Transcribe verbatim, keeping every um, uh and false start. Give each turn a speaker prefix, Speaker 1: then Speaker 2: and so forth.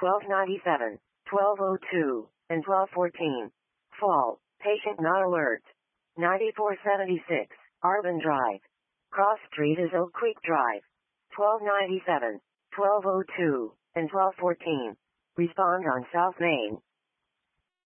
Speaker 1: twelve ninety-seven, twelve oh two, and twelve fourteen. Fall. Patient not alert. ninety-four seventy-six, Arbin Drive. Cross Street is Oak Creek Drive. twelve ninety-seven, twelve oh two, and twelve fourteen. Respond on South Main.